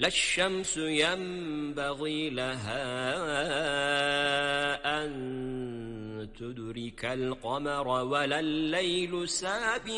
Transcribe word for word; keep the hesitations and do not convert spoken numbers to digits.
لا الشمس ينبغي لها أن تدرك القمر ولا الليل سابق